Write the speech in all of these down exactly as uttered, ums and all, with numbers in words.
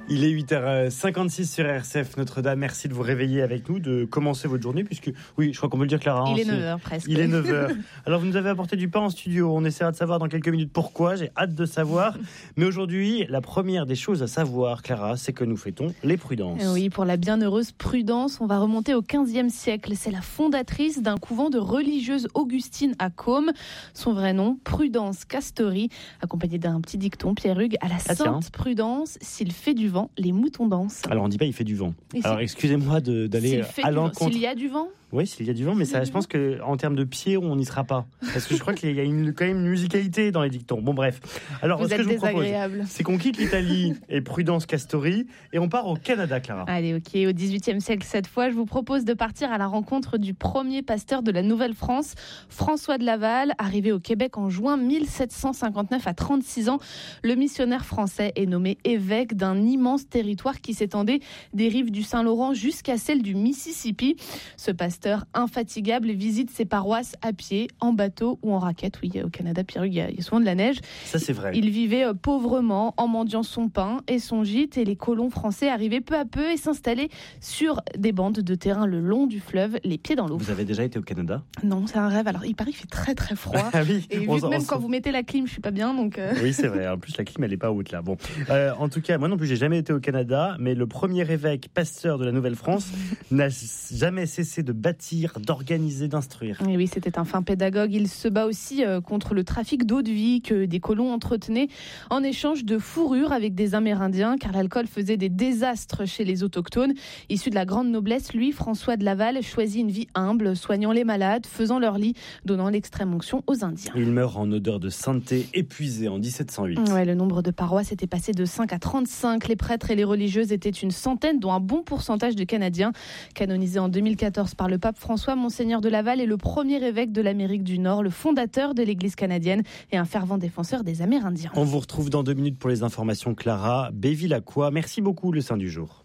Il est huit heures cinquante-six sur R C F Notre-Dame. Merci de vous réveiller avec nous, de commencer votre journée, puisque, oui, je crois qu'on peut le dire, Clara. Il est neuf heures presque. Il est neuf heures. Alors, vous nous avez apporté du pain en studio. On essaiera de savoir dans quelques minutes pourquoi. J'ai hâte de savoir. Mais aujourd'hui, la première des choses à savoir, Clara, c'est que nous fêtons les Prudences. Oui, pour la bienheureuse Prudence, on va remonter au quinzième siècle. C'est la fondatrice d'un couvent de religieuses augustines à Côme. Son vrai nom, Prudence Castori, accompagnée d'un petit dicton, Pierre Hugues, à la Ah, Sainte tiens. Prudence, s'il fait du vent, les moutons dansent. Alors, on dit pas il fait du vent. Et Alors, si- excusez-moi de, d'aller S'il fait à du vent, l'encontre. s'il y a du vent. Oui, s'il y a du vent, mais S'il y a ça, du je pense qu'en termes de pied, on n'y sera pas. Parce que je crois qu'il y a une, quand même une musicalité dans les dictons. Bon, bref. Alors, Vous ce êtes que je vous propose, désagréable. c'est qu'on quitte l'Italie et Prudence Castori et on part au Canada, Clara. Allez, ok, au dix-huitième siècle cette fois, je vous propose de partir à la rencontre du premier pasteur de la Nouvelle-France, François de Laval, arrivé au Québec en juin mille sept cent cinquante-neuf à trente-six ans. Le missionnaire français est nommé évêque d'un immense territoire qui s'étendait des rives du Saint-Laurent jusqu'à celle du Mississippi. Ce pasteur infatigable visite ses paroisses à pied, en bateau ou en raquette. Oui, au Canada, Pierre, il y a il y a souvent de la neige. Ça, c'est vrai. Il vivait euh, pauvrement en mendiant son pain et son gîte, et les colons français arrivaient peu à peu et s'installaient sur des bandes de terrain le long du fleuve, les pieds dans l'eau. Vous avez déjà été au Canada? Non, c'est un rêve. Alors, il paraît qu'il fait très très froid. Ah oui. Et vu On que s'en- même on quand s'en- vous mettez la clim, je suis pas bien, donc... euh, Oui, c'est vrai. En plus, la clim, elle est pas haute là. Bon, Euh, en tout cas, moi non plus, j'ai jamais été au Canada, mais le premier évêque pasteur de la Nouvelle-France n'a jamais cessé de bâtir, d'organiser, d'instruire. Et oui, c'était un fin pédagogue. Il se bat aussi euh, contre le trafic d'eau de vie que des colons entretenaient en échange de fourrure avec des Amérindiens, car l'alcool faisait des désastres chez les autochtones. Issu de la grande noblesse, lui, François de Laval, choisit une vie humble, soignant les malades, faisant leur lit, donnant l'extrême onction aux Indiens. Il meurt en odeur de sainteté, épuisé en dix-sept cent huit. Ouais, le nombre de paroisses était passé de cinq à trente-cinq. Les prêtres et les religieuses étaient une centaine, dont un bon pourcentage de Canadiens. Canonisé en deux mille quatorze par le pape François, Monseigneur de Laval est le premier évêque de l'Amérique du Nord, le fondateur de l'Église canadienne et un fervent défenseur des Amérindiens. On vous retrouve dans deux minutes pour les informations, Clara. Béville-à-Quoi. Merci beaucoup, le Saint du jour.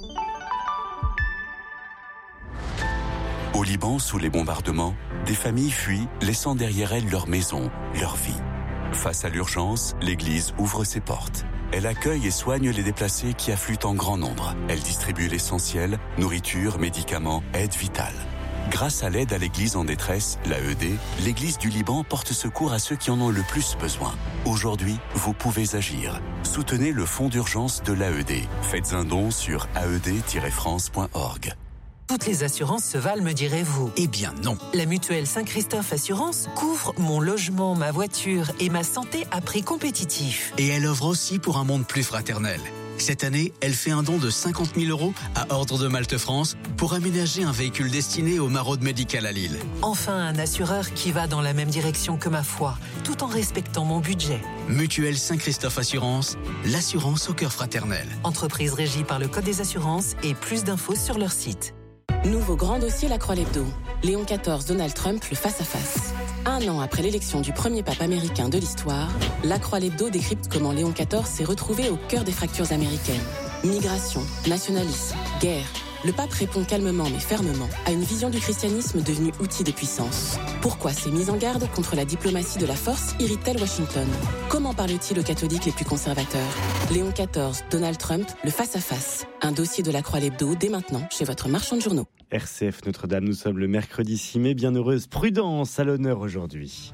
Au Liban, sous les bombardements, des familles fuient, laissant derrière elles leur maison, leur vie. Face à l'urgence, l'Église ouvre ses portes. Elle accueille et soigne les déplacés qui affluent en grand nombre. Elle distribue l'essentiel, nourriture, médicaments, aide vitale. Grâce à l'aide à l'Église en détresse, l'A E D, l'Église du Liban porte secours à ceux qui en ont le plus besoin. Aujourd'hui, vous pouvez agir. Soutenez le fonds d'urgence de l'A E D. Faites un don sur a e d tiret france point org. Toutes les assurances se valent, me direz-vous. Eh bien non. La mutuelle Saint-Christophe Assurance couvre mon logement, ma voiture et ma santé à prix compétitif. Et elle offre aussi pour un monde plus fraternel. Cette année, elle fait un don de cinquante mille euros à Ordre de Malte France pour aménager un véhicule destiné au maraude médical à Lille. Enfin, un assureur qui va dans la même direction que ma foi, tout en respectant mon budget. Mutuelle Saint-Christophe Assurance, l'assurance au cœur fraternel. Entreprise régie par le Code des assurances et plus d'infos sur leur site. Nouveau grand dossier La Croix-Lebdo. Léon quatorze, Donald Trump, le face-à-face. Un an après l'élection du premier pape américain de l'histoire, La Croix-Lebdo décrypte comment Léon quatorze s'est retrouvé au cœur des fractures américaines. Migration, nationalisme, guerre. Le pape répond calmement mais fermement à une vision du christianisme devenue outil de puissance. Pourquoi ces mises en garde contre la diplomatie de la force irritent-elles Washington? Comment parle-t-il aux catholiques les plus conservateurs? Léon quatorze, Donald Trump, le face-à-face. Un dossier de La Croix-Lebdo dès maintenant chez votre marchand de journaux. R C F Notre-Dame, nous sommes le mercredi six mai. Bienheureuse Prudence à l'honneur aujourd'hui.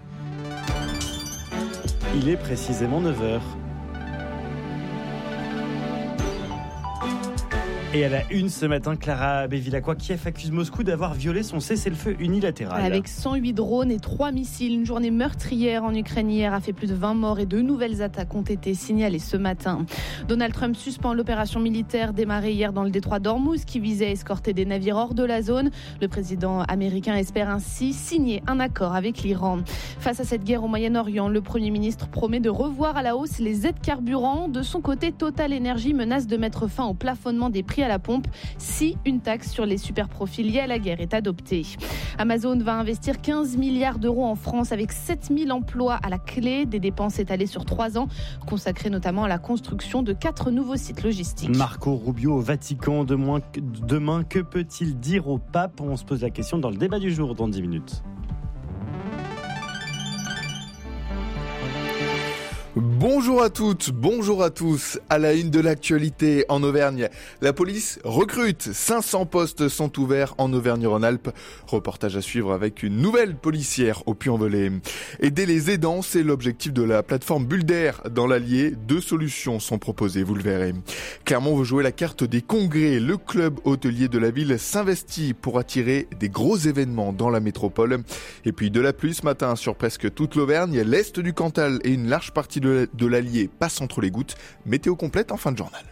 Il est précisément neuf heures. Et à la une ce matin, Clara Béville-à-Quoi, Kiev accuse Moscou d'avoir violé son cessez-le-feu unilatéral. Avec cent huit drones et trois missiles, une journée meurtrière en Ukraine hier a fait plus de vingt morts et de nouvelles attaques ont été signalées ce matin. Donald Trump suspend l'opération militaire démarrée hier dans le détroit d'Ormuz qui visait à escorter des navires hors de la zone. Le président américain espère ainsi signer un accord avec l'Iran. Face à cette guerre au Moyen-Orient, le Premier ministre promet de revoir à la hausse les aides carburant. De son côté, Total Energy menace de mettre fin au plafonnement des prix à la pompe si une taxe sur les superprofits liés à la guerre est adoptée. Amazon va investir quinze milliards d'euros en France avec sept mille emplois à la clé, des dépenses étalées sur trois ans, consacrées notamment à la construction de quatre nouveaux sites logistiques. Marco Rubio au Vatican, demain, demain que peut-il dire au pape? On se pose la question dans le débat du jour dans dix minutes. Bonjour à toutes, bonjour à tous. À la une de l'actualité en Auvergne, la police recrute. cinq cents postes sont ouverts en Auvergne-Rhône-Alpes. Reportage à suivre avec une nouvelle policière au Puy-en-Velay. Aider les aidants, c'est l'objectif de la plateforme Bulder dans l'Allier. Deux solutions sont proposées, vous le verrez. Clermont veut jouer la carte des congrès. Le club hôtelier de la ville s'investit pour attirer des gros événements dans la métropole. Et puis de la pluie ce matin sur presque toute l'Auvergne, l'est du Cantal et une large partie de de l'Allier passe entre les gouttes. Météo complète en fin de journal.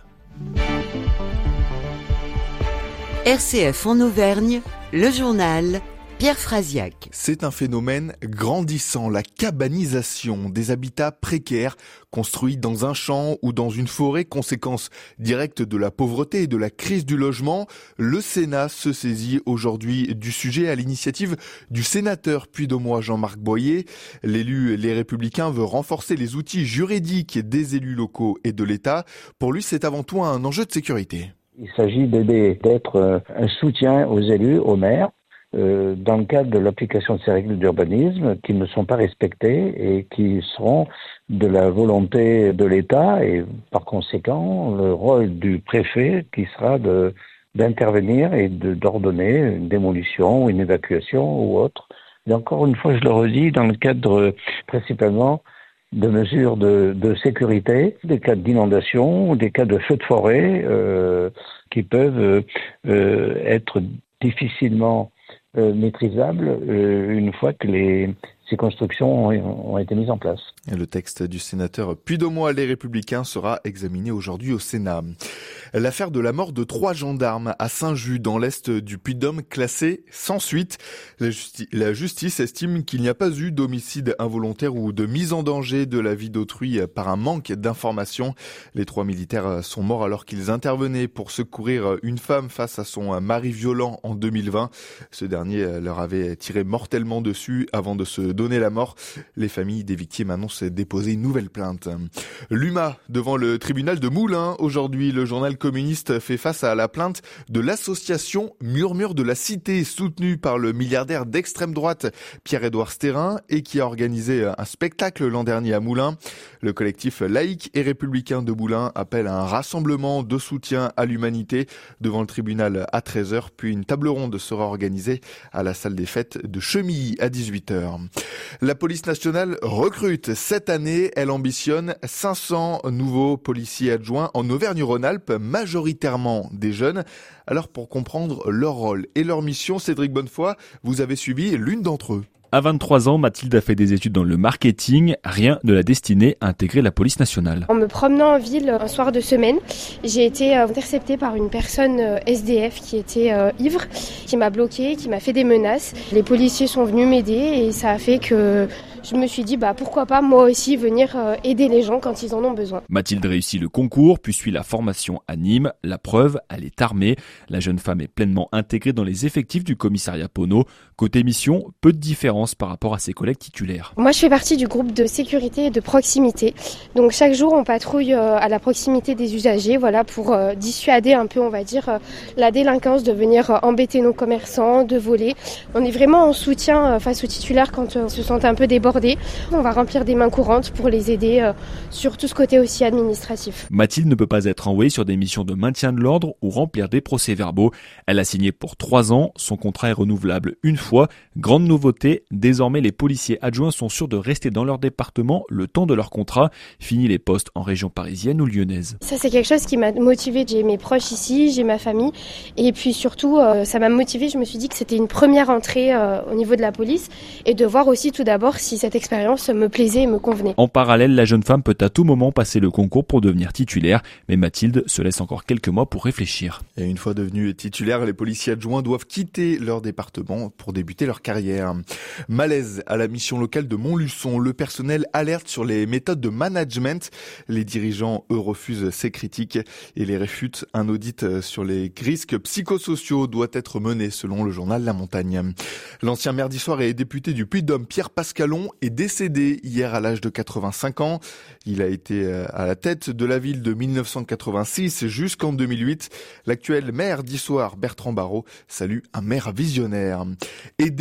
R C F en Auvergne, le journal Pierre Frasiac. C'est un phénomène grandissant, la cabanisation des habitats précaires construits dans un champ ou dans une forêt, conséquence directe de la pauvreté et de la crise du logement. Le Sénat se saisit aujourd'hui du sujet à l'initiative du sénateur puy-de-Dôme Jean-Marc Boyer. L'élu Les Républicains veut renforcer les outils juridiques des élus locaux et de l'État. Pour lui, c'est avant tout un enjeu de sécurité. Il s'agit d'aider, d'être un soutien aux élus, aux maires, Euh, dans le cadre de l'application de ces règles d'urbanisme qui ne sont pas respectées et qui seront de la volonté de l'État et par conséquent le rôle du préfet qui sera de, d'intervenir et de, d'ordonner une démolition ou une évacuation ou autre. Et encore une fois, je le redis, dans le cadre principalement de mesures de, de sécurité, des cas d'inondation ou des cas de feux de forêt euh, qui peuvent euh, être difficilement Euh, maîtrisable euh, une fois que les, ces constructions ont, ont été mises en place. Et le texte du sénateur puy-de-Dôme Les Républicains sera examiné aujourd'hui au Sénat. L'affaire de la mort de trois gendarmes à Saint-Just dans l'est du Puy-de-Dôme classée sans suite. La, justi- la justice estime qu'il n'y a pas eu d'homicide involontaire ou de mise en danger de la vie d'autrui par un manque d'informations. Les trois militaires sont morts alors qu'ils intervenaient pour secourir une femme face à son mari violent en deux mille vingt. Ce dernier leur avait tiré mortellement dessus avant de se donner la mort. Les familles des victimes annoncent déposer une nouvelle plainte. L'U M A devant le tribunal de Moulins. Aujourd'hui, le journal communiste fait face à la plainte de l'association Murmure de la Cité, soutenue par le milliardaire d'extrême droite Pierre-Édouard Stérin et qui a organisé un spectacle l'an dernier à Moulins. Le collectif laïque et républicain de Moulins appelle à un rassemblement de soutien à l'humanité devant le tribunal à treize heures, puis une table ronde sera organisée à la salle des fêtes de Chemilly à dix-huit heures. La police nationale recrute. Cette année, elle ambitionne cinq cents nouveaux policiers adjoints en Auvergne-Rhône-Alpes, majoritairement des jeunes. Alors pour comprendre leur rôle et leur mission, Cédric Bonnefoy, vous avez suivi l'une d'entre eux. À vingt-trois ans, Mathilde a fait des études dans le marketing. Rien ne l'a destinée à intégrer la police nationale. En me promenant en ville un soir de semaine, j'ai été interceptée par une personne S D F qui était ivre, qui m'a bloquée, qui m'a fait des menaces. Les policiers sont venus m'aider et ça a fait que je me suis dit bah pourquoi pas moi aussi venir aider les gens quand ils en ont besoin. Mathilde réussit le concours, puis suit la formation à Nîmes. La preuve, elle est armée. La jeune femme est pleinement intégrée dans les effectifs du commissariat Pono. Côté mission, peu de différence par rapport à ses collègues titulaires. Moi je fais partie du groupe de sécurité et de proximité. Donc chaque jour on patrouille à la proximité des usagers, voilà, pour dissuader un peu on va dire la délinquance de venir embêter nos commerçants, de voler. On est vraiment en soutien face aux titulaires quand ils se sentent un peu débordés. On va remplir des mains courantes pour les aider sur tout ce côté aussi administratif. Mathilde ne peut pas être envoyée sur des missions de maintien de l'ordre ou remplir des procès-verbaux. Elle a signé pour trois ans. Son contrat est renouvelable une fois. Grande nouveauté, désormais les policiers adjoints sont sûrs de rester dans leur département le temps de leur contrat. Fini les postes en région parisienne ou lyonnaise. Ça c'est quelque chose qui m'a motivée. J'ai mes proches ici, j'ai ma famille et puis surtout ça m'a motivée. Je me suis dit que c'était une première entrée au niveau de la police et de voir aussi tout d'abord si cette expérience me plaisait et me convenait. En parallèle, la jeune femme peut à tout moment passer le concours pour devenir titulaire, mais Mathilde se laisse encore quelques mois pour réfléchir. Et une fois devenus titulaires, les policiers adjoints doivent quitter leur département pour débuter leur carrière. Malaise à la mission locale de Montluçon. Le personnel alerte sur les méthodes de management. Les dirigeants, eux, refusent ces critiques et les réfutent. Un audit sur les risques psychosociaux doit être mené selon le journal La Montagne. L'ancien maire d'Issoire et député du Puy-de-Dôme, Pierre Pascalon, est décédé hier à l'âge de quatre-vingt-cinq ans. Il a été à la tête de la ville de mille neuf cent quatre-vingt-six jusqu'en deux mille huit. L'actuel maire d'Issoire, Bertrand Barrault, salue un maire visionnaire. Aider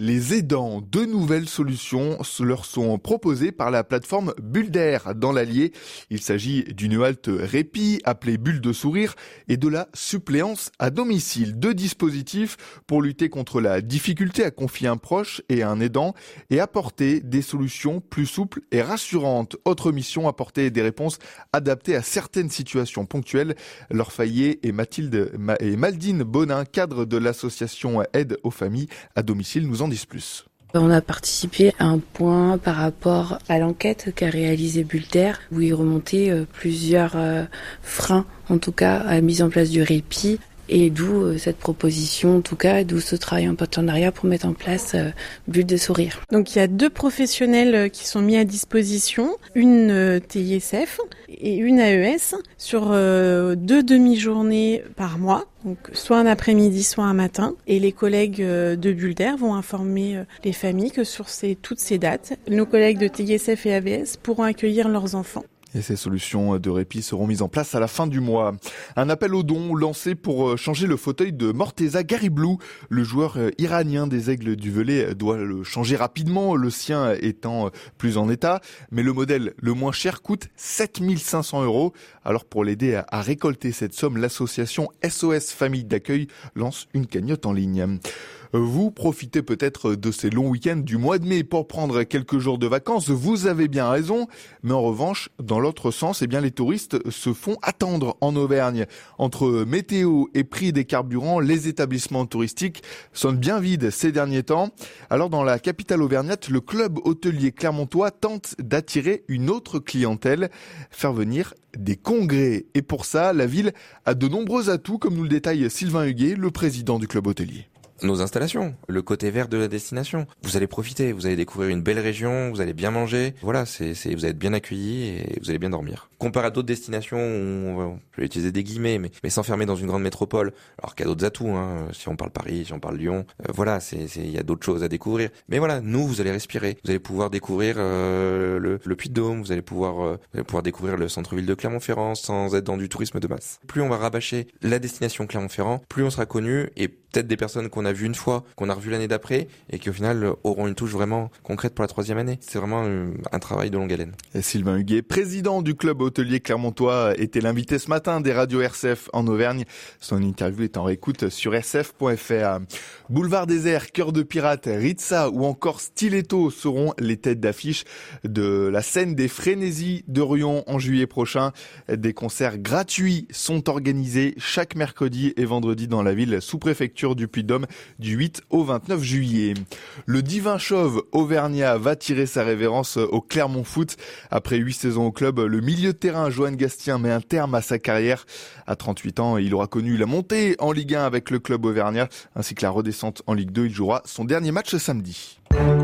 Les aidants, de nouvelles solutions leur sont proposées par la plateforme Bulle d'air dans l'Allier. Il s'agit d'une halte répit appelée Bulle de sourire et de la suppléance à domicile. Deux dispositifs pour lutter contre la difficulté à confier un proche et un aidant et apporter des solutions plus souples et rassurantes. Autre mission, apporter des réponses adaptées à certaines situations ponctuelles. Laure Fayet et Mathilde et Maldine Bonin, cadre de l'association Aide aux familles à domicile, nous en disent plus. On a participé à un point par rapport à l'enquête qu'a réalisé Bulle d'air, où il remontait plusieurs freins, en tout cas, à la mise en place du répit. Et d'où cette proposition, en tout cas, d'où ce travail en partenariat pour mettre en place euh, Bulle de sourire. Donc il y a deux professionnels qui sont mis à disposition, une euh, T I S F et une A E S, sur euh, deux demi-journées par mois, donc soit un après-midi, soit un matin. Et les collègues euh, de Bulle d'air vont informer euh, les familles que sur ces, toutes ces dates, nos collègues de T I S F et A V S pourront accueillir leurs enfants. Et ces solutions de répit seront mises en place à la fin du mois. Un appel aux dons lancé pour changer le fauteuil de Morteza Gariblou. Le joueur iranien des Aigles du Velay doit le changer rapidement, le sien étant plus en état. Mais le modèle le moins cher coûte sept mille cinq cents euros. Alors pour l'aider à récolter cette somme, l'association S O S Famille d'accueil lance une cagnotte en ligne. Vous profitez peut-être de ces longs week-ends du mois de mai pour prendre quelques jours de vacances. Vous avez bien raison. Mais en revanche, dans l'autre sens, eh bien, les touristes se font attendre en Auvergne. Entre météo et prix des carburants, les établissements touristiques sonnent bien vides ces derniers temps. Alors, dans la capitale auvergnate, le club hôtelier clermontois tente d'attirer une autre clientèle, faire venir des congrès. Et pour ça, la ville a de nombreux atouts, comme nous le détaille Sylvain Huguet, le président du club hôtelier. Nos installations, le côté vert de la destination. Vous allez profiter, vous allez découvrir une belle région, vous allez bien manger. Voilà, c'est, c'est, vous allez être bien accueillis et vous allez bien dormir. Comparé à d'autres destinations où on peut utiliser des guillemets, mais, mais s'enfermer dans une grande métropole, alors qu'il y a d'autres atouts, hein, si on parle Paris, si on parle Lyon, euh, voilà, c'est, c'est, il y a d'autres choses à découvrir. Mais voilà, nous, vous allez respirer, vous allez pouvoir découvrir euh, le, le Puy-de-Dôme, vous allez pouvoir, euh, vous allez pouvoir découvrir le centre-ville de Clermont-Ferrand sans être dans du tourisme de masse. Plus on va rabâcher la destination Clermont-Ferrand, plus on sera connu et peut-être des personnes qu'on a vues une fois, qu'on a revues l'année d'après et qui au final auront une touche vraiment concrète pour la troisième année. C'est vraiment un travail de longue haleine. Et Sylvain Huguet, président du club hôtelier clermontois, était l'invité ce matin des radios R C F en Auvergne. Son interview est en réécoute sur r c f point f r. Boulevard Désert, Cœur de Pirate, Ritza ou encore Stiletto seront les têtes d'affiche de la scène des Frénésies de Rion en juillet prochain. Des concerts gratuits sont organisés chaque mercredi et vendredi dans la ville sous-préfecture du Puy-de-Dôme du huit au vingt-neuf juillet. Le divin chauve auvergnat va tirer sa révérence au Clermont Foot. Après huit saisons au club, le milieu de terrain Johan Gastien met un terme à sa carrière. À trente-huit ans, il aura connu la montée en Ligue un avec le club auvergnat ainsi que la redescente en Ligue deux. Il jouera son dernier match samedi.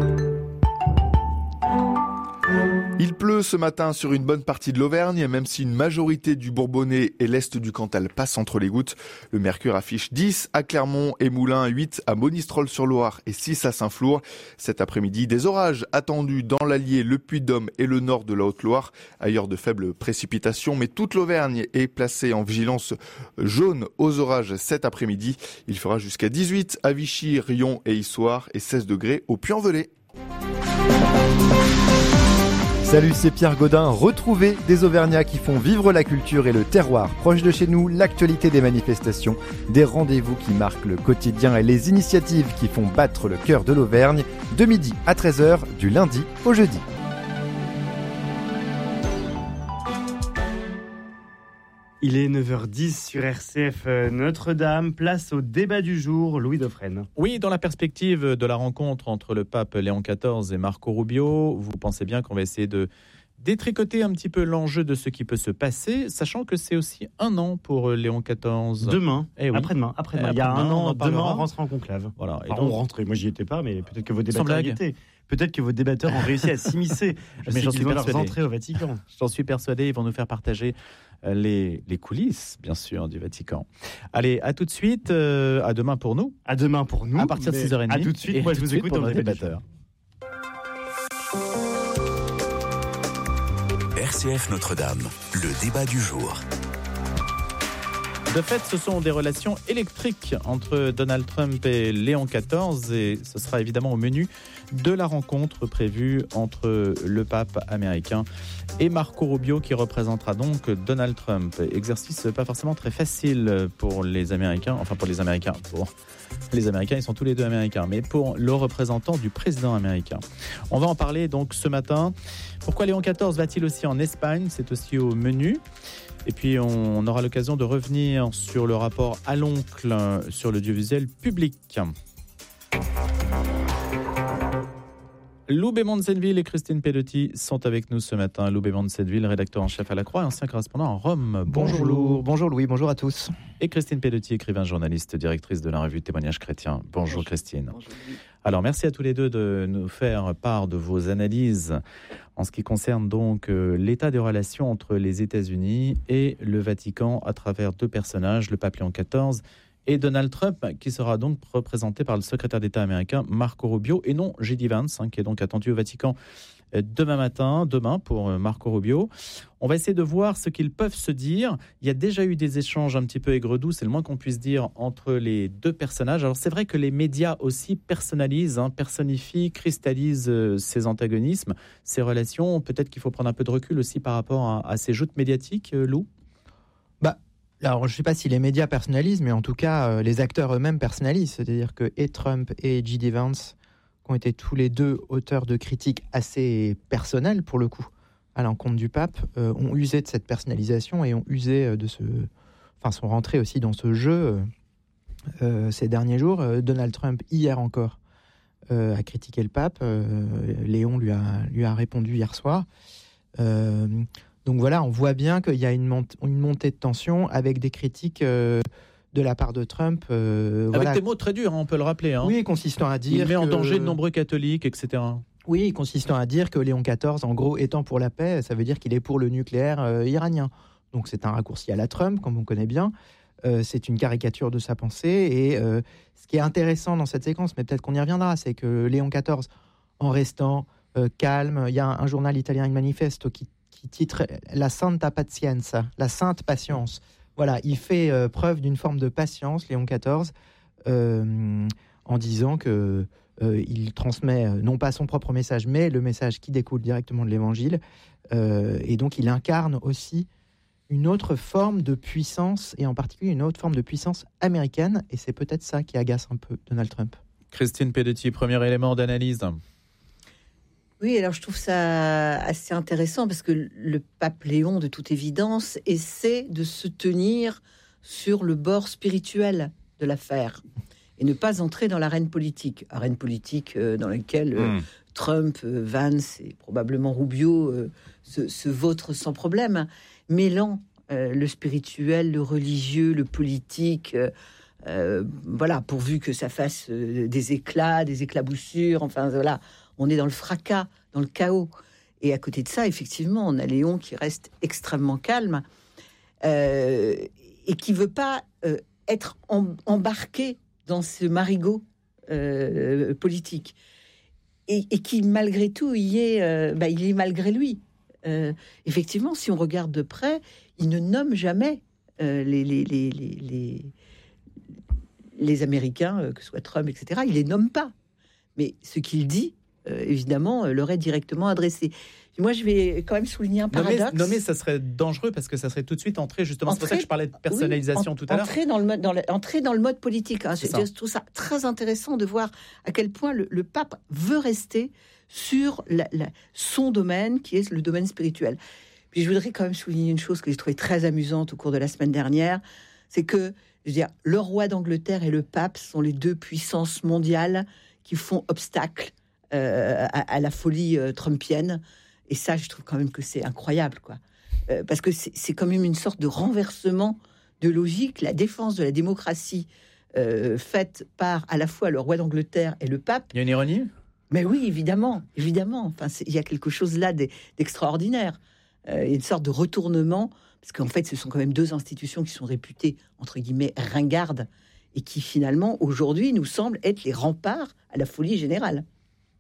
Il pleut ce matin sur une bonne partie de l'Auvergne, même si une majorité du Bourbonnais et l'est du Cantal passe entre les gouttes. Le mercure affiche dix à Clermont et Moulins, huit à Monistrol-sur-Loire et six à Saint-Flour. Cet après-midi, des orages attendus dans l'Allier, le Puy-de-Dôme et le nord de la Haute-Loire. Ailleurs, de faibles précipitations, mais toute l'Auvergne est placée en vigilance jaune aux orages cet après-midi. Il fera jusqu'à dix-huit à Vichy, Rion et Issoire et seize degrés au Puy-en-Velay. Salut, c'est Pierre Godin. Retrouvez des Auvergnats qui font vivre la culture et le terroir. Proche de chez nous, l'actualité des manifestations, des rendez-vous qui marquent le quotidien et les initiatives qui font battre le cœur de l'Auvergne, de midi à treize heures, du lundi au jeudi. Il est neuf heures dix sur R C F Notre-Dame. Place au débat du jour, Louis Dauphren. Oui, dans la perspective de la rencontre entre le pape Léon quatorze et Marco Rubio, vous pensez bien qu'on va essayer de détricoter un petit peu l'enjeu de ce qui peut se passer, sachant que c'est aussi un an pour Léon quatorze. Demain, eh oui. après-demain, après-demain. Eh, Il y a après-demain, un an, on demain on rentre en conclave. Voilà. Et enfin, donc, on rentre, moi j'y étais pas, mais peut-être que vos Sans débatteurs y blague. étaient. Peut-être que vos débatteurs ont réussi à s'immiscer. Je Mais sais j'en qu'ils suis vont leur persuadé. entrer au Vatican. J'en suis persuadé, ils vont nous faire partager les, les coulisses, bien sûr, du Vatican. Allez, à tout de suite, euh, à demain pour nous. À demain pour nous. À partir de mais six heures trente. À tout de suite, et moi à je tout vous de suite écoute pour dans nos le débatteur. R C F Notre-Dame, le débat du jour. De fait, ce sont des relations électriques entre Donald Trump et Léon quatorze et ce sera évidemment au menu de la rencontre prévue entre le pape américain et Marco Rubio qui représentera donc Donald Trump. Exercice pas forcément très facile pour les Américains, enfin pour les Américains, pour les Américains, ils sont tous les deux Américains, mais pour le représentant du président américain. On va en parler donc ce matin. Pourquoi Léon quatorze va-t-il aussi en Espagne ? C'est aussi au menu. Et puis on aura l'occasion de revenir sur le rapport à l'oncle sur l'audiovisuel public. Lou Bémont-de-Setteville et Christine Pedotti sont avec nous ce matin. Lou Bémont-de-Setteville, rédacteur en chef à La Croix et ancien correspondant en Rome. Bonjour, bonjour Lou. Bonjour Louis, bonjour à tous. Et Christine Pedotti, écrivain, journaliste, directrice de la revue Témoignages chrétiens. Bonjour, bonjour Christine. Bonjour. Alors merci à tous les deux de nous faire part de vos analyses en ce qui concerne donc euh, l'état des relations entre les États-Unis et le Vatican à travers deux personnages, le pape Léon quatorze et Donald Trump, qui sera donc représenté par le secrétaire d'État américain Marco Rubio et non J D Vance, hein, qui est donc attendu au Vatican demain matin, demain pour Marco Rubio. On va essayer de voir ce qu'ils peuvent se dire. Il y a déjà eu des échanges un petit peu aigre-doux, c'est le moins qu'on puisse dire, entre les deux personnages. Alors c'est vrai que les médias aussi personnalisent, hein, personnifient, cristallisent euh, ces antagonismes, ces relations. Peut-être qu'il faut prendre un peu de recul aussi par rapport à, à ces joutes médiatiques, euh, Lou. Bah, alors je ne sais pas si les médias personnalisent, mais en tout cas, euh, les acteurs eux-mêmes personnalisent. C'est-à-dire que et Trump et J D Vance ont été tous les deux auteurs de critiques assez personnelles, pour le coup, à l'encontre du pape, euh, ont usé de cette personnalisation et ont usé de ce... Enfin, sont rentrés aussi dans ce jeu euh, ces derniers jours. Euh, Donald Trump, hier encore, euh, a critiqué le pape. Euh, Léon lui a, lui a répondu hier soir. Euh, donc voilà, on voit bien qu'il y a une, mont- une montée de tension avec des critiques... Euh, de la part de Trump. Euh, Avec voilà. des mots très durs, hein, on peut le rappeler. Hein. Oui, consistant à dire... Il met en que... danger de nombreux catholiques, et cetera. Oui, consistant à dire que Léon quatorze, en gros, étant pour la paix, ça veut dire qu'il est pour le nucléaire euh, iranien. Donc c'est un raccourci à la Trump, comme on connaît bien. Euh, c'est une caricature de sa pensée. Et euh, ce qui est intéressant dans cette séquence, mais peut-être qu'on y reviendra, c'est que Léon quatorze, en restant euh, calme, il y a un, un journal italien, Il Manifesto, qui, qui titre « La Santa Pazienza », la sainte patience. Voilà, il fait euh, preuve d'une forme de patience, Léon quatorze, euh, en disant que euh, il transmet euh, non pas son propre message, mais le message qui découle directement de l'Évangile. Euh, et donc, il incarne aussi une autre forme de puissance, et en particulier une autre forme de puissance américaine. Et c'est peut-être ça qui agace un peu Donald Trump. Christine Pedotti, premier élément d'analyse. Oui, alors je trouve ça assez intéressant parce que le pape Léon, de toute évidence, essaie de se tenir sur le bord spirituel de l'affaire et ne pas entrer dans l'arène politique. Arène politique euh, dans laquelle euh, mmh. Trump, euh, Vance et probablement Rubio euh, se, se vautrent sans problème, mêlant euh, le spirituel, le religieux, le politique... Euh, Euh, voilà, pourvu que ça fasse euh, des éclats, des éclaboussures, enfin voilà, on est dans le fracas, dans le chaos. Et à côté de ça, effectivement, on a Léon qui reste extrêmement calme euh, et qui veut pas euh, être em- embarqué dans ce marigot euh, politique. Et, et qui, malgré tout, y est, euh, bah, il est malgré lui. Euh, effectivement, si on regarde de près, il ne nomme jamais euh, les... les, les, les, les les Américains, euh, que ce soit Trump, et cetera, il les nomme pas. Mais ce qu'il dit, euh, évidemment, euh, leur est directement adressé. Et moi, je vais quand même souligner un paradoxe. Nommer, nommer, ça serait dangereux parce que ça serait tout de suite entrer, justement, entrer, c'est pour ça que je parlais de personnalisation oui, en, tout à l'heure. Entrer dans le mode, dans le, entrer dans le mode politique. Hein. C'est je, je trouve ça très intéressant de voir à quel point le, le pape veut rester sur la, la, son domaine, qui est le domaine spirituel. Puis je voudrais quand même souligner une chose que j'ai trouvée très amusante au cours de la semaine dernière, c'est que je veux dire, le roi d'Angleterre et le pape sont les deux puissances mondiales qui font obstacle euh, à, à la folie euh, trumpienne. Et ça, je trouve quand même que c'est incroyable, quoi. Euh, parce que c'est, c'est quand même une sorte de renversement de logique, la défense de la démocratie euh, faite par à la fois le roi d'Angleterre et le pape. Il y a une ironie ? Mais oui, évidemment, évidemment. Enfin, il y a quelque chose là d'extraordinaire. Euh, il y a une sorte de retournement. Parce qu'en fait, ce sont quand même deux institutions qui sont réputées, entre guillemets, ringardes, et qui finalement, aujourd'hui, nous semblent être les remparts à la folie générale.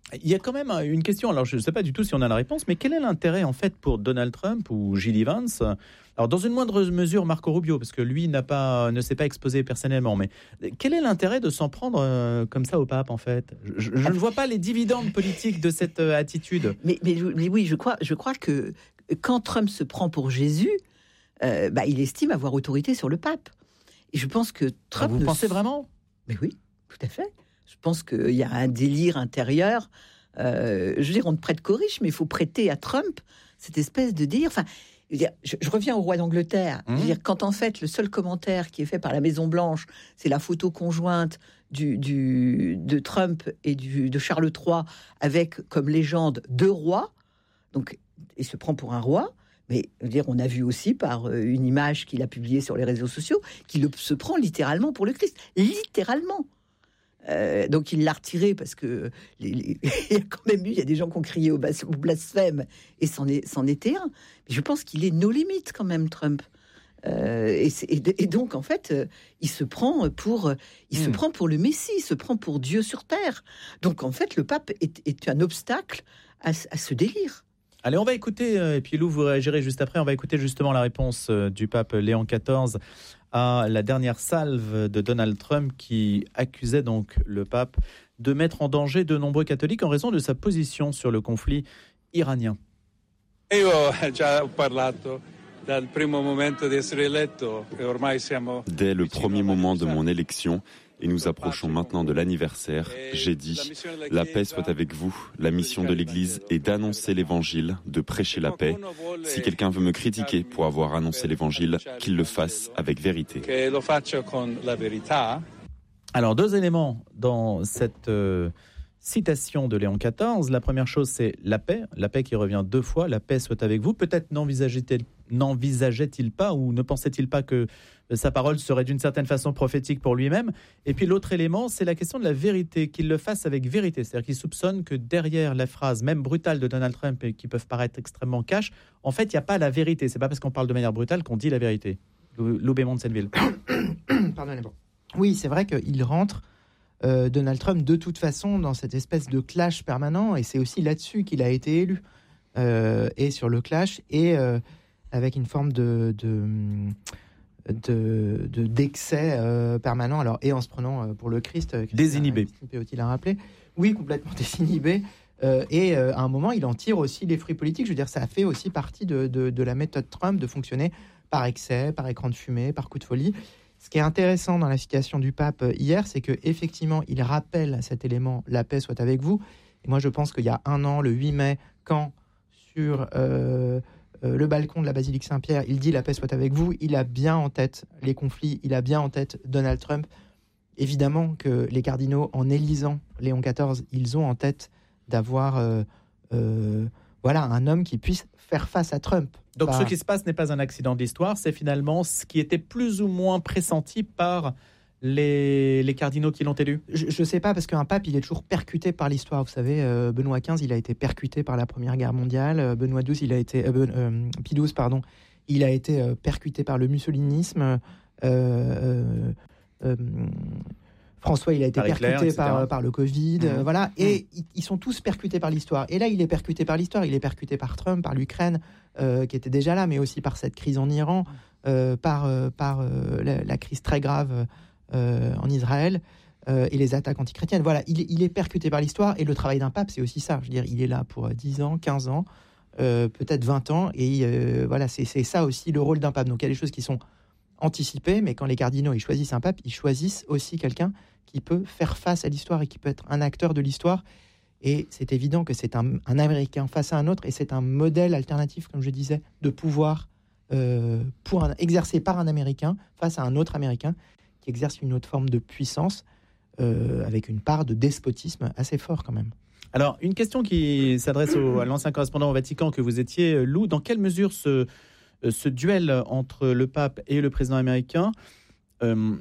Il y a quand même une question, alors je ne sais pas du tout si on a la réponse, mais quel est l'intérêt en fait pour Donald Trump ou Jill Evans, alors dans une moindre mesure Marco Rubio, parce que lui n'a pas, ne s'est pas exposé personnellement, mais quel est l'intérêt de s'en prendre euh, comme ça au pape en fait? Je, je ne vois pas les dividendes politiques de cette euh, attitude. Mais, mais, mais oui, je crois, je crois que quand Trump se prend pour Jésus, euh, bah, il estime avoir autorité sur le pape. Et je pense que Trump... Ah, vous ne... pensez vraiment? Mais oui, tout à fait. Je pense qu'il y a un délire intérieur. Euh, je veux dire, on ne prête qu'aux riches, mais il faut prêter à Trump cette espèce de délire. Enfin, je, veux dire, je, je reviens au roi d'Angleterre. Mmh. Je veux dire, quand en fait, le seul commentaire qui est fait par la Maison-Blanche, c'est la photo conjointe du, du, de Trump et du, de Charles trois avec comme légende deux rois. Donc, il se prend pour un roi. Mais je veux dire, on a vu aussi par une image qu'il a publiée sur les réseaux sociaux qu'il se prend littéralement pour le Christ. Littéralement. Euh, donc il l'a retiré parce que les, les, il y a quand même eu, il y a des gens qui ont crié au, bas, au blasphème et c'en, est, c'en était un. Mais je pense qu'il est nos limites quand même, Trump. Euh, et, et, et donc en fait, euh, il se prend pour, il mmh. se prend pour le Messie, il se prend pour Dieu sur terre. Donc en fait, le pape est, est un obstacle à, à ce délire. Allez, on va écouter, et puis Lou, vous réagirez juste après, on va écouter justement la réponse du pape Léon quatorze à la dernière salve de Donald Trump qui accusait donc le pape de mettre en danger de nombreux catholiques en raison de sa position sur le conflit iranien. Io già ho parlato dal primo momento di essere eletto e ormai siamo Dès le premier moment de mon élection, et nous approchons maintenant de l'anniversaire, j'ai dit « La paix soit avec vous ». La mission de l'Église est d'annoncer l'Évangile, de prêcher la paix. Si quelqu'un veut me critiquer pour avoir annoncé l'Évangile, qu'il le fasse avec vérité. Alors, deux éléments dans cette euh, citation de Léon quatorze. La première chose, c'est la paix. La paix qui revient deux fois. La paix soit avec vous. Peut-être n'envisageait-il, n'envisageait-il pas ou ne pensait-il pas que sa parole serait d'une certaine façon prophétique pour lui-même. Et puis l'autre élément, c'est la question de la vérité, qu'il le fasse avec vérité. C'est-à-dire qu'il soupçonne que derrière la phrase, même brutale de Donald Trump, et qui peuvent paraître extrêmement cash, en fait, il n'y a pas la vérité. C'est pas parce qu'on parle de manière brutale qu'on dit la vérité. Lou Bémond de Senneville. Pardonnez-moi. Oui, c'est vrai qu'il rentre, euh, Donald Trump, de toute façon, dans cette espèce de clash permanent, et c'est aussi là-dessus qu'il a été élu. Euh, et sur le clash, et euh, avec une forme de... de De, de, d'excès euh, permanent, alors, et en se prenant euh, pour le Christ. Euh, désinhibé. Peut-il l'a rappelé. Oui, complètement désinhibé. Euh, et euh, à un moment, il en tire aussi les fruits politiques. Je veux dire, ça a fait aussi partie de, de, de la méthode Trump de fonctionner par excès, par écran de fumée, par coup de folie. Ce qui est intéressant dans la citation du pape hier, c'est qu'effectivement, il rappelle cet élément « La paix soit avec vous ». Et moi, je pense qu'il y a un an, le huit mai, quand sur... Euh, Euh, le balcon de la basilique Saint-Pierre, il dit « La paix soit avec vous », il a bien en tête les conflits, il a bien en tête Donald Trump. Évidemment que les cardinaux, en élisant Léon quatorze, ils ont en tête d'avoir euh, euh, voilà, un homme qui puisse faire face à Trump. Donc par... ce qui se passe n'est pas un accident de l'histoire, c'est finalement ce qui était plus ou moins pressenti par les, les cardinaux qui l'ont élu. Je ne sais pas, parce qu'un pape, il est toujours percuté par l'histoire. Vous savez, euh, Benoît quinze, il a été percuté par la Première Guerre mondiale. Euh, Benoît douze, il a été... Euh, euh, Pie douze, pardon. Il a été euh, percuté par le mussolinisme. Euh, euh, euh, François, il a été par percuté Hitler, par, par le Covid. Mmh. Euh, voilà. Et mmh. ils sont tous percutés par l'histoire. Et là, il est percuté par l'histoire. Il est percuté par Trump, par l'Ukraine, euh, qui était déjà là, mais aussi par cette crise en Iran, euh, par, euh, par euh, la, la crise très grave euh, en Israël euh, et les attaques antichrétiennes. Voilà, il, il est percuté par l'histoire. Et le travail d'un pape, c'est aussi ça. Je veux dire, il est là pour dix ans, quinze ans, euh, peut-être vingt ans. Et euh, voilà, c'est, c'est ça aussi le rôle d'un pape. Donc il y a des choses qui sont anticipées, mais quand les cardinaux ils choisissent un pape, ils choisissent aussi quelqu'un qui peut faire face à l'histoire et qui peut être un acteur de l'histoire. Et c'est évident que c'est un, un Américain face à un autre, et c'est un modèle alternatif, comme je disais, de pouvoir euh, pour un, exercé par un Américain face à un autre Américain qui exerce une autre forme de puissance euh, avec une part de despotisme assez fort quand même. Alors, une question qui s'adresse au, à l'ancien correspondant au Vatican que vous étiez, Lou. Dans quelle mesure ce, ce duel entre le pape et le président américain euh,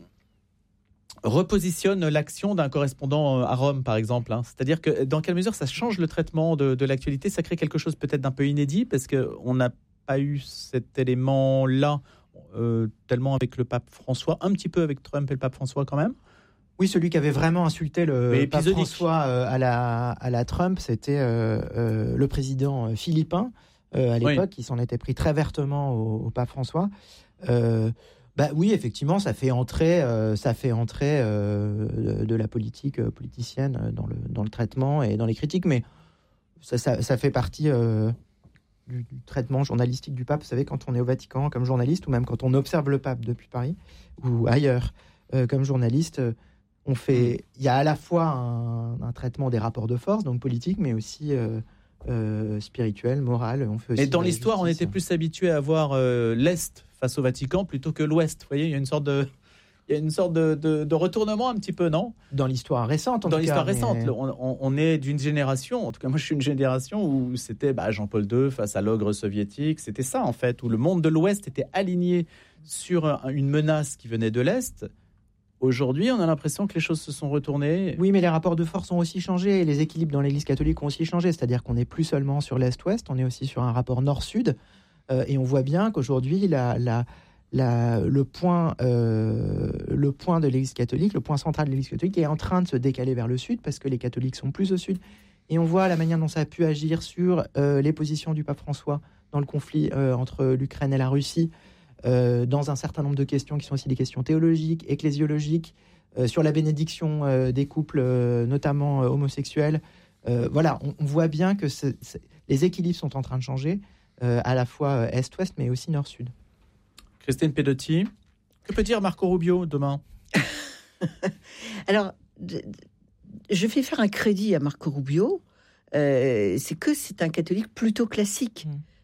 repositionne l'action d'un correspondant à Rome, par exemple, hein. C'est-à-dire que dans quelle mesure ça change le traitement de, de l'actualité, ça crée quelque chose peut-être d'un peu inédit, parce qu'on n'a pas eu cet élément-là euh, tellement avec le pape François, un petit peu avec Trump et le pape François quand même. Oui, celui qui avait vraiment insulté le Mais pape épisodique. François euh, à, la, à la Trump, c'était euh, euh, le président philippin euh, à l'époque, Oui. qui s'en était pris très vertement au, au pape François. Euh, bah oui, effectivement, ça fait entrer, euh, ça fait entrer euh, de, de la politique euh, politicienne dans le, dans le traitement et dans les critiques, mais ça, ça, ça fait partie euh, du, du traitement journalistique du pape. Vous savez, quand on est au Vatican comme journaliste, ou même quand on observe le pape depuis Paris ou ailleurs euh, comme journaliste, euh, on fait, il y a à la fois un, un traitement des rapports de force, donc politique, mais aussi euh, euh, spirituel, moral. On fait aussi Et dans de la l'histoire, on justice. était plus habitué à voir euh, l'Est face au Vatican plutôt que l'Ouest. Vous voyez, il y a une sorte de, il y a une sorte de, de, de retournement un petit peu, non ? Dans l'histoire récente, en Dans tout l'histoire cas, récente, mais- on, on- on est d'une génération, en tout cas moi je suis une génération où c'était bah, Jean-Paul deux face à l'ogre soviétique, c'était ça en fait, où le monde de l'Ouest était aligné sur un- une menace qui venait de l'Est. Aujourd'hui, on a l'impression que les choses se sont retournées. Oui, mais les rapports de force ont aussi changé et les équilibres dans l'Église catholique ont aussi changé. C'est-à-dire qu'on n'est plus seulement sur l'Est-Ouest, on est aussi sur un rapport Nord-Sud. Euh, et on voit bien qu'aujourd'hui, la, la, la, le, point, euh, le point de l'Église catholique, le point central de l'Église catholique est en train de se décaler vers le Sud parce que les catholiques sont plus au Sud. Et on voit la manière dont ça a pu agir sur euh, les positions du pape François dans le conflit euh, entre l'Ukraine et la Russie, euh, dans un certain nombre de questions qui sont aussi des questions théologiques, ecclésiologiques, euh, sur la bénédiction euh, des couples, euh, notamment euh, homosexuels. Euh, voilà, on, on voit bien que c'est, c'est, les équilibres sont en train de changer, euh, à la fois Est-Ouest, mais aussi Nord-Sud. Christine Pedotti, que peut dire Marco Rubio demain ? Alors, d- d- je vais faire un crédit à Marco Rubio. Euh, c'est que c'est un catholique plutôt classique.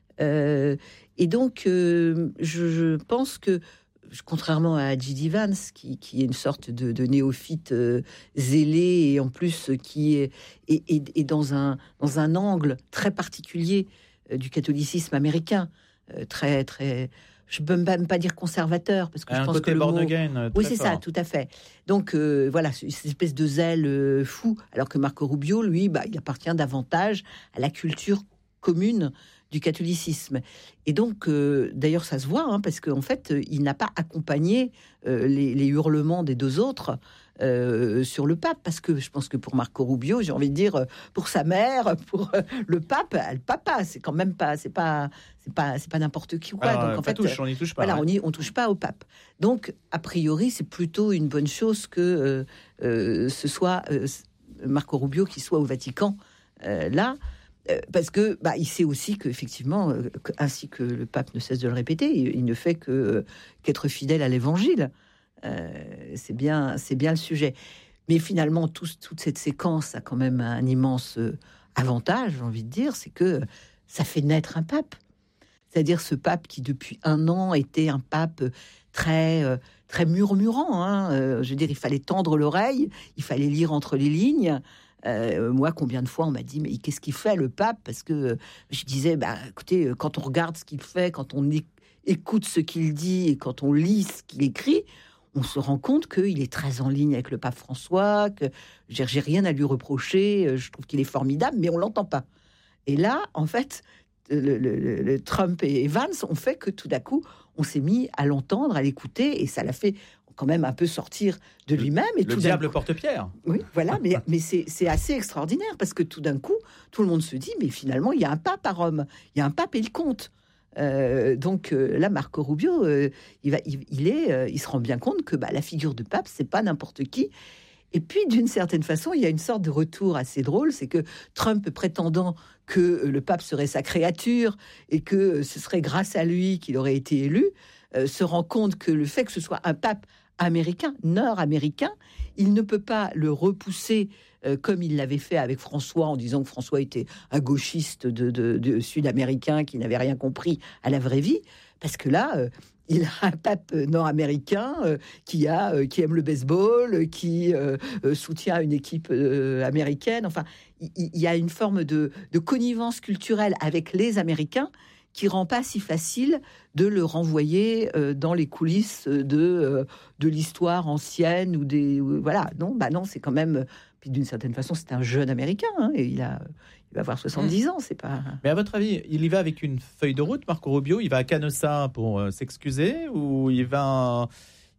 Euh, et donc, euh, je, je pense que, contrairement à J D Vance, qui, qui est une sorte de, de néophyte euh, zélé, et en plus euh, qui est, est, est- est dans, un, dans un angle très particulier euh, du catholicisme américain, euh, très, très... Je ne peux même pas dire conservateur, parce que Un je pense côté que le born mot... again, euh, Oui, très c'est ça, fort. tout à fait. Donc, euh, voilà, c'est cette espèce de zèle euh, fou, alors que Marco Rubio, lui, bah, il appartient davantage à la culture commune du catholicisme. Et donc, euh, d'ailleurs, ça se voit, hein, parce qu'en fait, euh, il n'a pas accompagné euh, les, les hurlements des deux autres euh, sur le pape, parce que je pense que pour Marco Rubio, j'ai envie de dire, euh, pour sa mère, pour euh, le pape, euh, le papa, c'est quand même pas, c'est pas, c'est pas, c'est pas n'importe qui. Quoi. Alors, donc, euh, en pas fait, touche, on n'y touche pas, Voilà, ouais. on y, on touche pas au pape. Donc, a priori, c'est plutôt une bonne chose que euh, euh, ce soit euh, Marco Rubio qui soit au Vatican euh, là. Euh, Parce que bah, il sait aussi qu'effectivement, euh, que- ainsi que le pape ne cesse de le répéter, il, il ne fait que euh, qu'être fidèle à l'Évangile. Euh, c'est bien, c'est bien le sujet. Mais finalement, tout- toute cette séquence a quand même un immense euh, avantage, j'ai envie de dire, c'est que ça fait naître un pape. C'est-à-dire ce pape qui depuis un an était un pape très euh, très murmurant. Hein. Euh, je veux dire, il fallait tendre l'oreille, il fallait lire entre les lignes. Euh, moi, combien de fois on m'a dit, mais qu'est-ce qu'il fait le pape ? Parce que euh, je disais, bah, écoutez, euh, quand on regarde ce qu'il fait, quand on é- écoute ce qu'il dit et quand on lit ce qu'il écrit, on se rend compte qu'il est très en ligne avec le pape François, que j'ai j'ai rien à lui reprocher, euh, je trouve qu'il est formidable, mais on l'entend pas. Et là, en fait, le, le- le- le Trump et Vance ont fait que tout d'un coup, on s'est mis à l'entendre, à l'écouter, et ça l'a fait quand même un peu sortir de lui-même. Et Le tout d'un diable coup- porte pierre. oui, voilà, mais, mais c'est c'est assez extraordinaire parce que tout d'un coup, tout le monde se dit, mais finalement, il y a un pape à Rome, il y a un pape et il compte. Euh, donc euh, là, Marco Rubio, euh, il, va, il, il est, euh, il se rend bien compte que bah, la figure de pape, c'est pas n'importe qui. Et puis, d'une certaine façon, il y a une sorte de retour assez drôle, c'est que Trump prétendant que le pape serait sa créature et que ce serait grâce à lui qu'il aurait été élu, euh, se rend compte que le fait que ce soit un pape américain, nord-américain, il ne peut pas le repousser euh, comme il l'avait fait avec François, en disant que François était un gauchiste de, de- de sud-américain qui n'avait rien compris à la vraie vie, parce que là, euh, il a un pape nord-américain euh, qui, a, euh, qui aime le baseball, euh, qui euh, euh, soutient une équipe euh, américaine. Enfin, il, il y a une forme de, de connivence culturelle avec les Américains qui rend pas si facile de le renvoyer euh, dans les coulisses de, euh, de l'histoire ancienne ou des... ou- voilà, non, bah non, c'est quand même... Puis d'une certaine façon, c'est un jeune Américain, hein, et il, a, il va avoir soixante-dix ans, c'est pas... Mais à votre avis, il y va avec une feuille de route, Marco Rubio ? Il va à Canossa pour euh, s'excuser ou il va,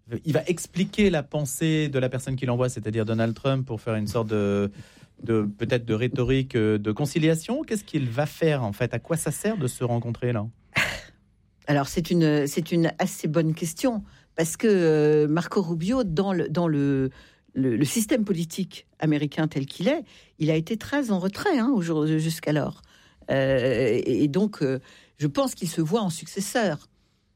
il va expliquer la pensée de la personne qui l'envoie, c'est-à-dire Donald Trump, pour faire une sorte de, de peut-être de rhétorique de conciliation. Qu'est-ce qu'il va faire en fait? À quoi ça sert de se rencontrer là? Alors c'est une c'est une assez bonne question parce que euh, Marco Rubio dans le dans le Le, le système politique américain tel qu'il est, il a été très en retrait hein, jusqu'alors. Euh, et, et donc, euh, je pense qu'il se voit en successeur.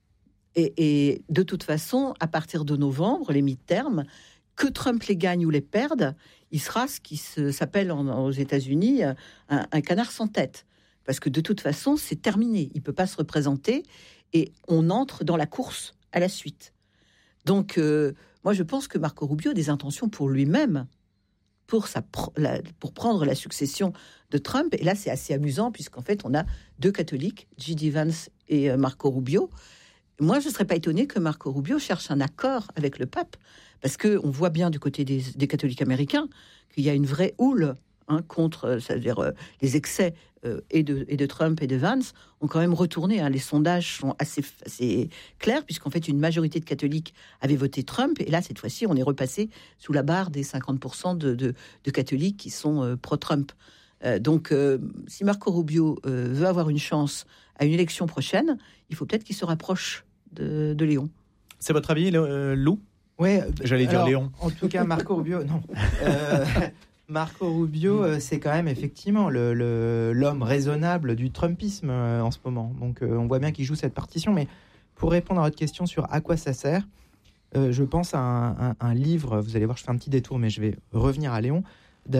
Et, et de toute façon, à partir de novembre, les mi-termes, que Trump les gagne ou les perde, il sera ce qui se, s'appelle en, aux États-Unis un, un canard sans tête. Parce que de toute façon, c'est terminé. Il ne peut pas se représenter et on entre dans la course à la suite. Donc... Euh, Moi, je pense que Marco Rubio a des intentions pour lui-même, pour, sa, la, pour prendre la succession de Trump. Et là, c'est assez amusant, puisqu'en fait, on a deux catholiques, J D Vance et Marco Rubio. Moi, je ne serais pas étonné que Marco Rubio cherche un accord avec le pape, parce qu'on voit bien du côté des, des catholiques américains qu'il y a une vraie houle hein, contre, c'est-à-dire euh, les excès euh, et, de, et de Trump et de Vance ont quand même retourné. Hein. Les sondages sont assez, assez clairs, puisqu'en fait, une majorité de catholiques avait voté Trump. Et là, cette fois-ci, on est repassé sous la barre des cinquante pour cent de, de, de catholiques qui sont euh, pro-Trump. Euh, donc, euh, si Marco Rubio euh, veut avoir une chance à une élection prochaine, il faut peut-être qu'il se rapproche de, de Léon. C'est votre avis, euh, Lou? Oui. J'allais dire alors, Léon. En tout cas, Marco Rubio, non. Euh, Marco Rubio, euh, c'est quand même effectivement le, le, l'homme raisonnable du Trumpisme euh, en ce moment. Donc, euh, on voit bien qu'il joue cette partition. Mais pour répondre à votre question sur à quoi ça sert, euh, je pense à un, un, un livre. Vous allez voir, je fais un petit détour, mais je vais revenir à Léon.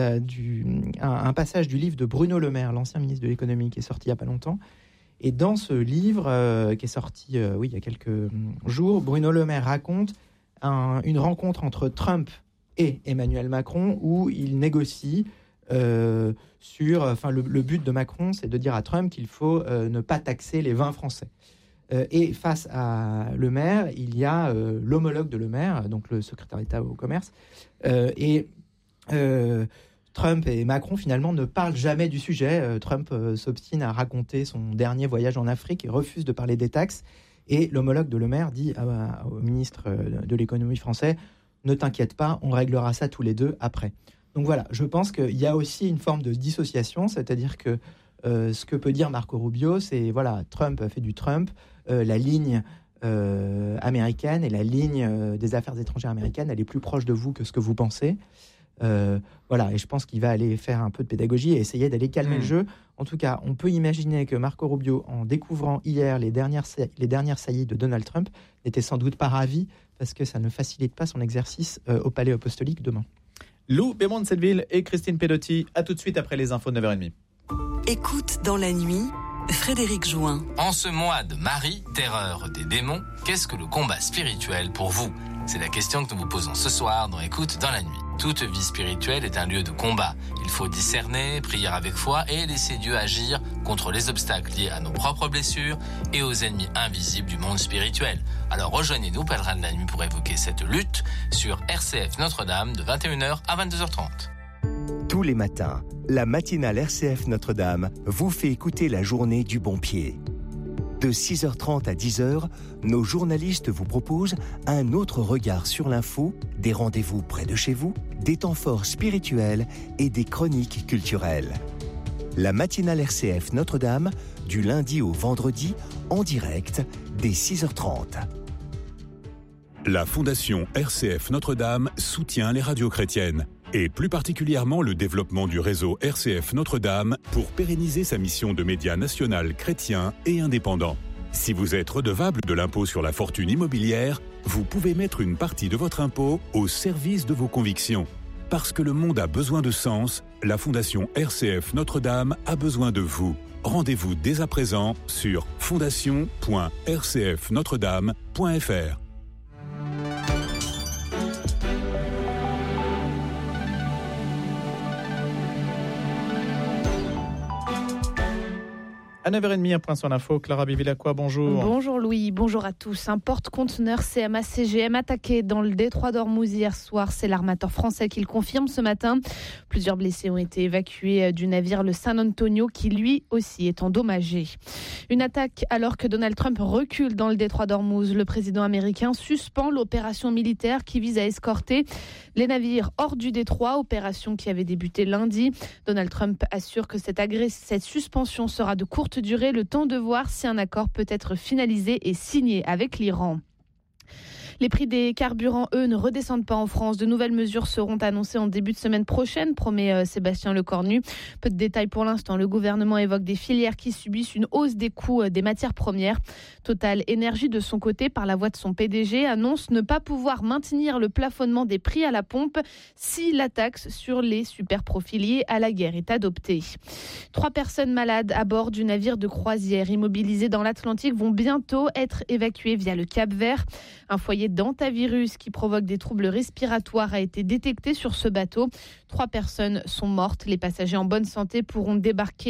Du, un, un passage du livre de Bruno Le Maire, l'ancien ministre de l'économie, qui est sorti il n'y a pas longtemps. Et dans ce livre, euh, qui est sorti euh, oui, il y a quelques jours, Bruno Le Maire raconte un, une rencontre entre Trump et Emmanuel Macron où il négocie euh, sur... Enfin, le, le but de Macron, c'est de dire à Trump qu'il faut euh, ne pas taxer les vins français. Euh, et face à Le Maire, il y a euh, l'homologue de Le Maire, donc le secrétaire d'État au commerce, euh, et Euh, Trump et Macron finalement ne parlent jamais du sujet. Euh, Trump euh, s'obstine à raconter son dernier voyage en Afrique et refuse de parler des taxes. Et l'homologue de Le Maire dit à, au ministre de l'économie français: ne t'inquiète pas, on réglera ça tous les deux après. Donc voilà, je pense qu'il y a aussi une forme de dissociation, c'est-à-dire que euh, ce que peut dire Marco Rubio, c'est voilà, Trump fait du Trump, euh, la ligne euh, américaine et la ligne euh, des affaires étrangères américaines, elle est plus proche de vous que ce que vous pensez. Euh, voilà, et je pense qu'il va aller faire un peu de pédagogie et essayer d'aller calmer mmh. le jeu. En tout cas, on peut imaginer que Marco Rubio, en découvrant hier les dernières, les dernières saillies de Donald Trump, n'était sans doute pas ravi parce que ça ne facilite pas son exercice euh, au Palais Apostolique demain. Lou Bémont-de-Setteville et Christine Pedotti, à tout de suite après les infos de neuf heures trente. Écoute dans la nuit, Frédéric Join. En ce mois de Marie, terreur des démons, qu'est-ce que le combat spirituel pour vous? C'est la question que nous vous posons ce soir dans Écoute dans la nuit. Toute vie spirituelle est un lieu de combat. Il faut discerner, prier avec foi et laisser Dieu agir contre les obstacles liés à nos propres blessures et aux ennemis invisibles du monde spirituel. Alors rejoignez-nous, pèlerins de la nuit, pour évoquer cette lutte sur R C F Notre-Dame de vingt et une heures à vingt-deux heures trente. Tous les matins, la matinale R C F Notre-Dame vous fait écouter la journée du bon pied. De six heures trente à dix heures, nos journalistes vous proposent un autre regard sur l'info, des rendez-vous près de chez vous, des temps forts spirituels et des chroniques culturelles. La matinale R C F Notre-Dame, du lundi au vendredi, en direct, dès six heures trente. La Fondation R C F Notre-Dame soutient les radios chrétiennes, et plus particulièrement le développement du réseau R C F Notre-Dame pour pérenniser sa mission de média national chrétien et indépendant. Si vous êtes redevable de l'impôt sur la fortune immobilière, vous pouvez mettre une partie de votre impôt au service de vos convictions. Parce que le monde a besoin de sens, la Fondation R C F Notre-Dame a besoin de vous. Rendez-vous dès à présent sur fondation point r c f notre dame point f r. À neuf heures trente, un point sur l'info. Clara Bivilacqua, bonjour. Bonjour Louis, bonjour à tous. Un porte-conteneur C M A C G M attaqué dans le détroit d'Ormuz hier soir. C'est l'armateur français qui le confirme ce matin. Plusieurs blessés ont été évacués du navire le San Antonio qui lui aussi est endommagé. Une attaque alors que Donald Trump recule dans le détroit d'Ormuz. Le président américain suspend l'opération militaire qui vise à escorter les navires hors du détroit, opération qui avait débuté lundi. Donald Trump assure que cette, agress- cette suspension sera de courte durée, le temps de voir si un accord peut être finalisé et signé avec l'Iran. Les prix des carburants, eux, ne redescendent pas en France. De nouvelles mesures seront annoncées en début de semaine prochaine, promet euh, Sébastien Lecornu. Peu de détails pour l'instant. Le gouvernement évoque des filières qui subissent une hausse des coûts euh, des matières premières. Total Énergie, de son côté, par la voix de son P D G, annonce ne pas pouvoir maintenir le plafonnement des prix à la pompe si la taxe sur les superprofits liés à la guerre est adoptée. Trois personnes malades à bord du navire de croisière immobilisé dans l'Atlantique vont bientôt être évacuées via le Cap-Vert. Un foyer d'hantavirus qui provoque des troubles respiratoires a été détecté sur ce bateau. Trois personnes sont mortes. Les passagers en bonne santé pourront débarquer